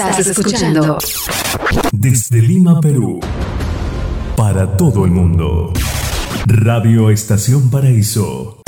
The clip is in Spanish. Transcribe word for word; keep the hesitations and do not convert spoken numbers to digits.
Estás escuchando desde Lima, Perú, para todo el mundo. Radio Estación Paraíso.